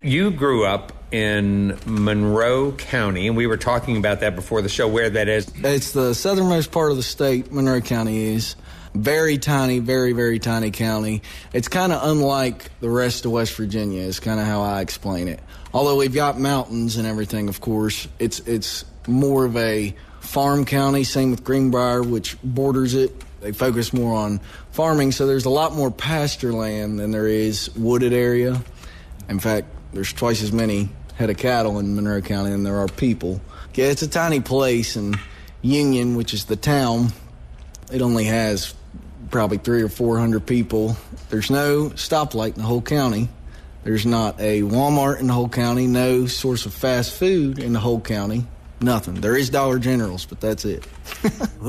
You grew up in Monroe County, and we were talking about that before the show, where that is. It's the southernmost part of the state, Monroe County is. Very tiny, very, very tiny county. It's kind of unlike the rest of West Virginia is kind of how I explain it. Although we've got mountains and everything, of course, it's more of a farm county, same with Greenbrier, which borders it. They focus more on farming, so there's a lot more pasture land than there is wooded area. In fact, there's twice as many head of cattle in Monroe County than there are people. Yeah, it's a tiny place, and Union, which is the town, it only has probably 300 or 400 people. There's no stoplight in the whole county. There's not a Walmart in the whole county, no source of fast food in the whole county, nothing. There is Dollar Generals, but that's it.